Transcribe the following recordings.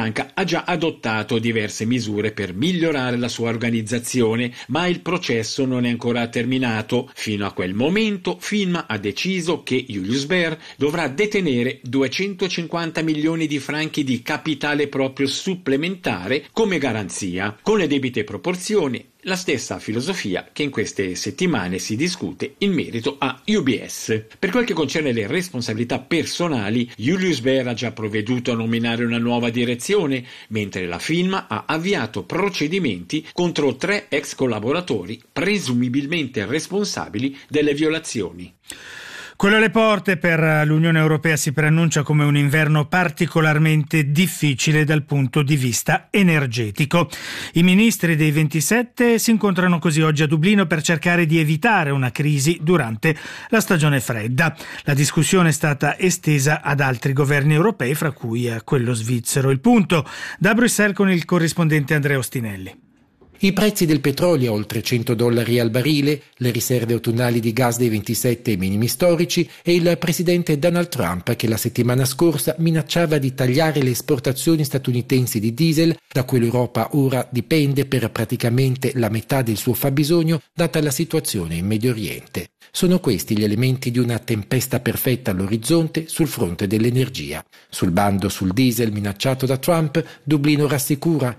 Cianca ha già adottato diverse misure per migliorare la sua organizzazione, ma il processo non è ancora terminato. Fino a quel momento FILM ha deciso che Julius Baer dovrà detenere 250 milioni di franchi di capitale proprio supplementare come garanzia, con le debite proporzioni. La stessa filosofia che in queste settimane si discute in merito a UBS. Per quel che concerne le responsabilità personali, Julius Baer ha già provveduto a nominare una nuova direzione, mentre la FILM ha avviato procedimenti contro 3 ex collaboratori presumibilmente responsabili delle violazioni. Quello alle porte per l'Unione Europea si preannuncia come un inverno particolarmente difficile dal punto di vista energetico. I ministri dei 27 si incontrano così oggi a Dublino per cercare di evitare una crisi durante la stagione fredda. La discussione è stata estesa ad altri governi europei, fra cui a quello svizzero. Il punto da Bruxelles con il corrispondente Andrea Ostinelli. I prezzi del petrolio a oltre $100 al barile, le riserve autunnali di gas dei 27 ai minimi storici e il presidente Donald Trump che la settimana scorsa minacciava di tagliare le esportazioni statunitensi di diesel, da cui l'Europa ora dipende per praticamente la metà del suo fabbisogno data la situazione in Medio Oriente. Sono questi gli elementi di una tempesta perfetta all'orizzonte sul fronte dell'energia. Sul bando sul diesel minacciato da Trump, Dublino rassicura: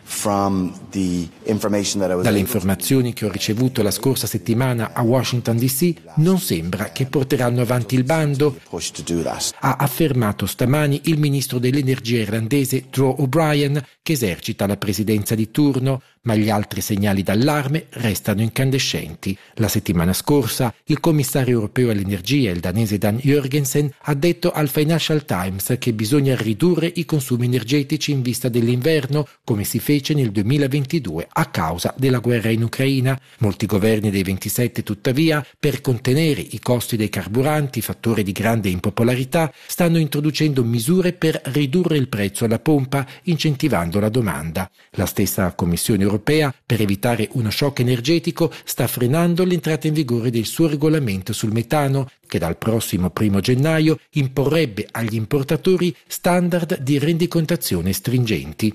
dalle informazioni che ho ricevuto la scorsa settimana a Washington DC, non sembra che porteranno avanti il bando, ha affermato stamani il ministro dell'energia irlandese Joe O'Brien, che esercita la presidenza di turno, ma gli altri segnali d'allarme restano incandescenti. La settimana scorsa il commissario europeo all'energia, il danese Dan Jørgensen, ha detto al Financial Times che bisogna ridurre i consumi energetici in vista dell'inverno, come si fece nel 2022 a causa della guerra in Ucraina. Molti governi dei 27, tuttavia, per contenere i costi dei carburanti, fattore di grande impopolarità, stanno introducendo misure per ridurre il prezzo alla pompa, incentivando la domanda. La stessa Commissione europea, per evitare uno shock energetico, sta frenando l'entrata in vigore del suo regolamento sul metano, che dal prossimo 1 gennaio imporrebbe agli importatori standard di rendicontazione stringenti.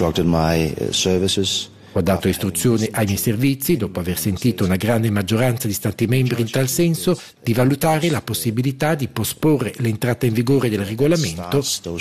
Ho dato istruzione ai miei servizi, dopo aver sentito una grande maggioranza di Stati membri in tal senso, di valutare la possibilità di posporre l'entrata in vigore del regolamento,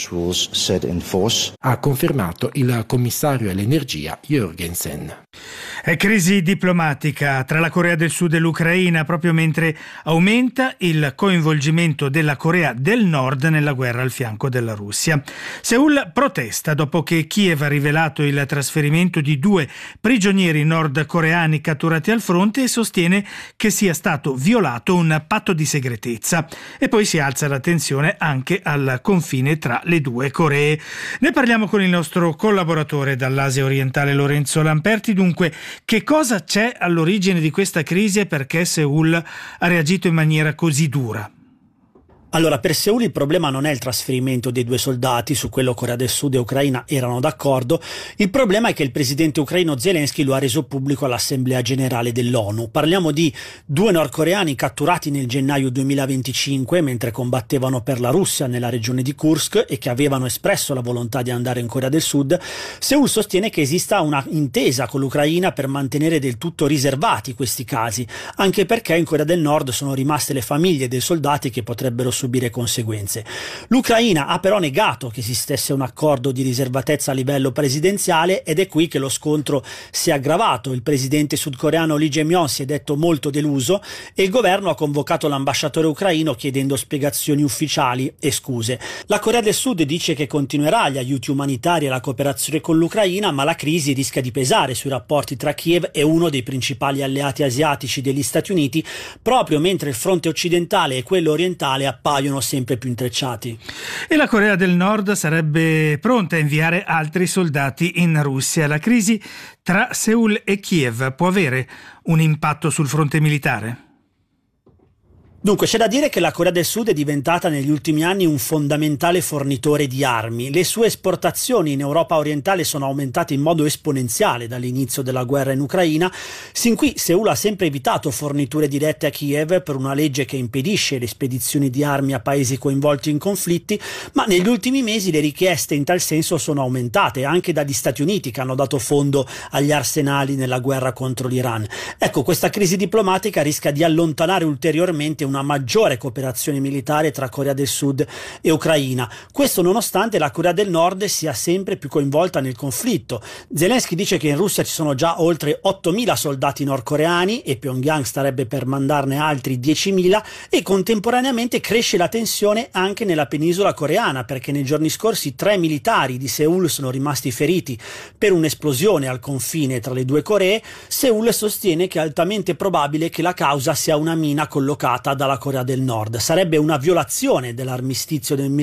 ha confermato il commissario all'energia Jørgensen. È crisi diplomatica tra la Corea del Sud e l'Ucraina, proprio mentre aumenta il coinvolgimento della Corea del Nord nella guerra al fianco della Russia. Seul protesta dopo che Kiev ha rivelato il trasferimento di 2 prigionieri nordcoreani catturati al fronte e sostiene che sia stato violato un patto di segretezza. E poi si alza la tensione anche al confine tra le 2 Coree. Ne parliamo con il nostro collaboratore dall'Asia orientale Lorenzo Lamperti. Dunque, che cosa c'è all'origine di questa crisi e perché Seul ha reagito in maniera così dura? Allora, per Seul il problema non è il trasferimento dei 2 soldati, su quello Corea del Sud e Ucraina erano d'accordo. Il problema è che il presidente ucraino Zelensky lo ha reso pubblico all'Assemblea Generale dell'ONU. Parliamo di 2 nordcoreani catturati nel gennaio 2025 mentre combattevano per la Russia nella regione di Kursk e che avevano espresso la volontà di andare in Corea del Sud. Seul sostiene che esista una intesa con l'Ucraina per mantenere del tutto riservati questi casi, anche perché in Corea del Nord sono rimaste le famiglie dei soldati che potrebbero subire conseguenze. L'Ucraina ha però negato che esistesse un accordo di riservatezza a livello presidenziale ed è qui che lo scontro si è aggravato. Il presidente sudcoreano Lee Jae-myung si è detto molto deluso e il governo ha convocato l'ambasciatore ucraino chiedendo spiegazioni ufficiali e scuse. La Corea del Sud dice che continuerà gli aiuti umanitari e la cooperazione con l'Ucraina, ma la crisi rischia di pesare sui rapporti tra Kiev e uno dei principali alleati asiatici degli Stati Uniti, proprio mentre il fronte occidentale e quello orientale appaiono sempre più intrecciati. E la Corea del Nord sarebbe pronta a inviare altri soldati in Russia. La crisi tra Seul e Kiev può avere un impatto sul fronte militare? Dunque, c'è da dire che la Corea del Sud è diventata negli ultimi anni un fondamentale fornitore di armi. Le sue esportazioni in Europa orientale sono aumentate in modo esponenziale dall'inizio della guerra in Ucraina. Sin qui Seul ha sempre evitato forniture dirette a Kiev per una legge che impedisce le spedizioni di armi a paesi coinvolti in conflitti, ma negli ultimi mesi le richieste in tal senso sono aumentate, anche dagli Stati Uniti, che hanno dato fondo agli arsenali nella guerra contro l'Iran. Ecco, questa crisi diplomatica rischia di allontanare ulteriormente una maggiore cooperazione militare tra Corea del Sud e Ucraina. Questo nonostante la Corea del Nord sia sempre più coinvolta nel conflitto. Zelensky dice che in Russia ci sono già oltre 8.000 soldati nordcoreani e Pyongyang starebbe per mandarne altri 10.000, e contemporaneamente cresce la tensione anche nella penisola coreana, perché nei giorni scorsi 3 militari di Seul sono rimasti feriti per un'esplosione al confine tra le due Coree. Seul sostiene che è altamente probabile che la causa sia una mina collocata dalla Corea del Nord. Sarebbe una violazione dell'armistizio del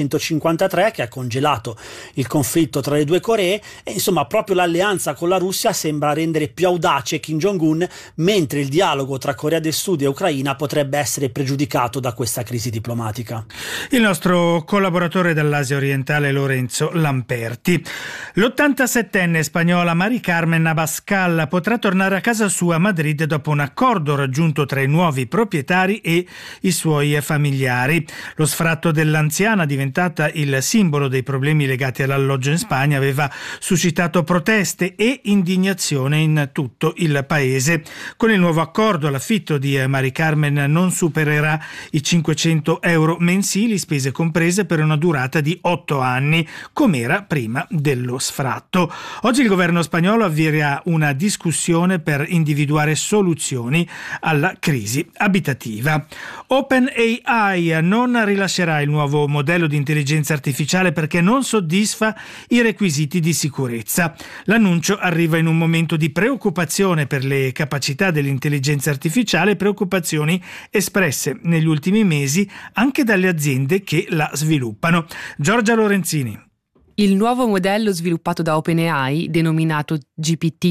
1953 che ha congelato il conflitto tra le due Coree, e insomma proprio l'alleanza con la Russia sembra rendere più audace Kim Jong-un, mentre il dialogo tra Corea del Sud e Ucraina potrebbe essere pregiudicato da questa crisi diplomatica. Il nostro collaboratore dall'Asia orientale Lorenzo Lamperti. L'87enne spagnola Mari Carmen Abascal potrà tornare a casa sua a Madrid dopo un accordo raggiunto tra i nuovi proprietari e i suoi familiari. Lo sfratto dell'anziana, diventata il simbolo dei problemi legati all'alloggio in Spagna, aveva suscitato proteste e indignazione in tutto il paese. Con il nuovo accordo l'affitto di Mari Carmen non supererà i 500 euro mensili, spese comprese, per una durata di 8 anni, com'era prima dello sfratto. Oggi il governo spagnolo avvierà una discussione per individuare soluzioni alla crisi abitativa. OpenAI non rilascerà il nuovo modello di intelligenza artificiale perché non soddisfa i requisiti di sicurezza. L'annuncio arriva in un momento di preoccupazione per le capacità dell'intelligenza artificiale, preoccupazioni espresse negli ultimi mesi anche dalle aziende che la sviluppano. Giorgia Lorenzini. Il nuovo modello sviluppato da OpenAI, denominato GPT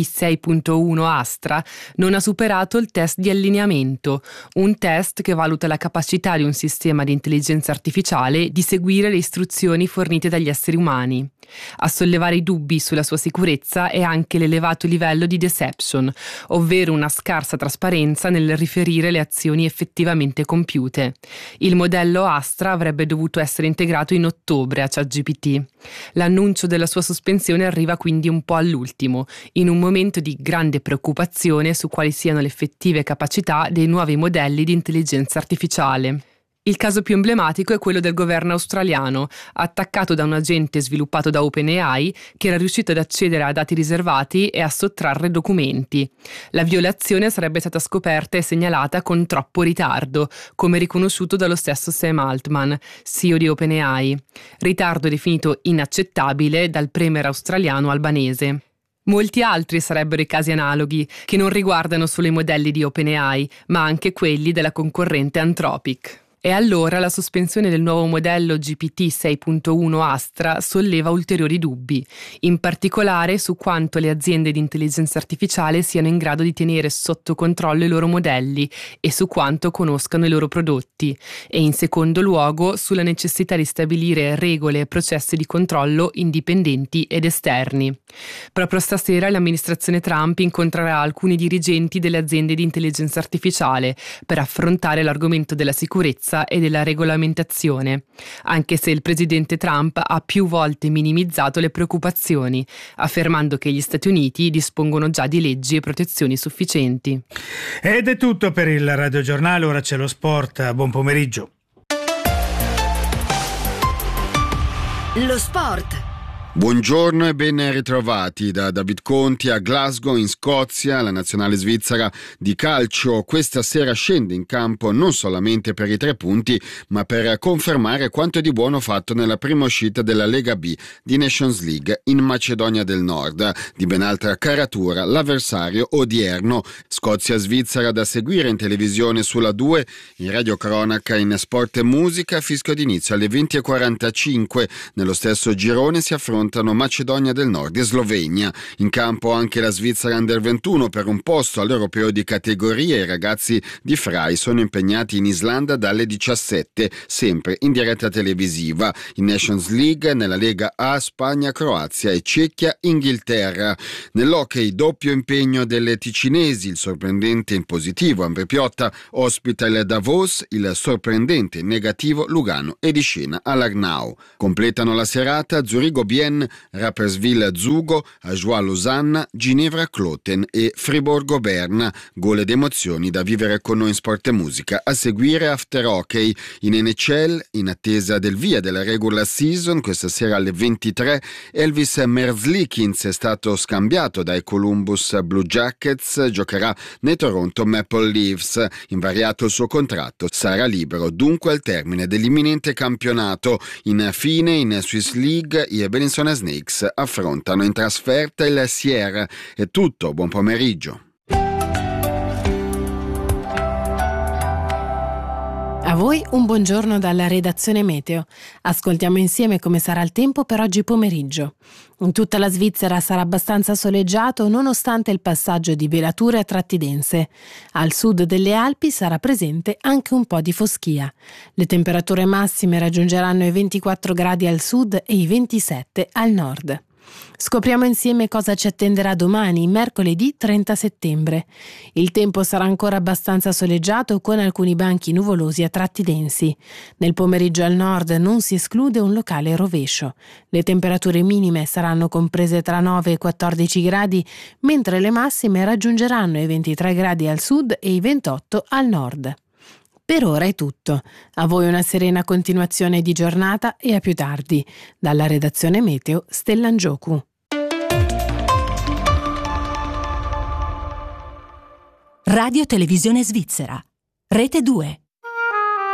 6.1 Astra, non ha superato il test di allineamento, un test che valuta la capacità di un sistema di intelligenza artificiale di seguire le istruzioni fornite dagli esseri umani. A sollevare i dubbi sulla sua sicurezza è anche l'elevato livello di deception, ovvero una scarsa trasparenza nel riferire le azioni effettivamente compiute. Il modello Astra avrebbe dovuto essere integrato in ottobre a ChatGPT. L'annuncio della sua sospensione arriva quindi un po' all'ultimo, in un momento di grande preoccupazione su quali siano le effettive capacità dei nuovi modelli di intelligenza artificiale. Il caso più emblematico è quello del governo australiano, attaccato da un agente sviluppato da OpenAI che era riuscito ad accedere a dati riservati e a sottrarre documenti. La violazione sarebbe stata scoperta e segnalata con troppo ritardo, come riconosciuto dallo stesso Sam Altman, CEO di OpenAI. Ritardo definito inaccettabile dal premier australiano albanese. Molti altri sarebbero i casi analoghi, che non riguardano solo i modelli di OpenAI, ma anche quelli della concorrente Anthropic. E allora la sospensione del nuovo modello GPT 6.1 Astra solleva ulteriori dubbi, in particolare su quanto le aziende di intelligenza artificiale siano in grado di tenere sotto controllo i loro modelli e su quanto conoscano i loro prodotti, e in secondo luogo sulla necessità di stabilire regole e processi di controllo indipendenti ed esterni. Proprio stasera l'amministrazione Trump incontrerà alcuni dirigenti delle aziende di intelligenza artificiale per affrontare l'argomento della sicurezza e della regolamentazione, anche se il presidente Trump ha più volte minimizzato le preoccupazioni, affermando che gli Stati Uniti dispongono già di leggi e protezioni sufficienti. Ed è tutto per il radiogiornale, ora c'è lo sport. Buon pomeriggio. Lo sport. Buongiorno e ben ritrovati da David Conti a Glasgow in Scozia. La nazionale svizzera di calcio questa sera scende in campo non solamente per i 3 punti, ma per confermare quanto di buono fatto nella prima uscita della Lega B di Nations League in Macedonia del Nord. Di ben altra caratura l'avversario odierno. Scozia-Svizzera da seguire in televisione sulla 2, in radiocronaca, in sport e musica, fischio d'inizio alle 20:45. Nello stesso girone si affronta affrontano Macedonia del Nord e Slovenia. In campo anche la Svizzera Under 21 per un posto all'Europeo di categoria. I ragazzi di Frey sono impegnati in Islanda dalle 17, sempre in diretta televisiva. In Nations League, nella Lega A, Spagna, Croazia e Cecchia, Inghilterra. Nell'hockey doppio impegno delle ticinesi, il sorprendente in positivo Ambre Piotta ospita il Davos, il sorprendente in negativo Lugano e di scena all'Arnau. Completano la serata Zurigo Bien, Rapperswil Zugo, Ajoie Losanna, Ginevra Kloten e Friburgo Berna. Gol ed emozioni da vivere con noi in Sport e Musica. A seguire After Hockey in NHL, in attesa del via della regular season. Questa sera alle 23 Elvis Merzlikins è stato scambiato dai Columbus Blue Jackets, giocherà nei Toronto Maple Leafs. Invariato il suo contratto, sarà libero dunque al termine dell'imminente campionato. Infine in Swiss League i Bellinzona Snakes affrontano in trasferta il Sierre. È tutto, buon pomeriggio. A voi un buongiorno dalla redazione Meteo. Ascoltiamo insieme come sarà il tempo per oggi pomeriggio. In tutta la Svizzera sarà abbastanza soleggiato nonostante il passaggio di velature a tratti dense. Al sud delle Alpi sarà presente anche un po' di foschia. Le temperature massime raggiungeranno i 24 gradi al sud e i 27 al nord. Scopriamo insieme cosa ci attenderà domani, mercoledì 30 settembre. Il tempo sarà ancora abbastanza soleggiato con alcuni banchi nuvolosi a tratti densi. Nel pomeriggio al nord non si esclude un locale rovescio. Le temperature minime saranno comprese tra 9 e 14 gradi, mentre le massime raggiungeranno i 23 gradi al sud e i 28 al nord. Per ora è tutto. A voi una serena continuazione di giornata e a più tardi. Dalla redazione Meteo, Stella Ngioku. Radio Televisione Svizzera. Rete 2.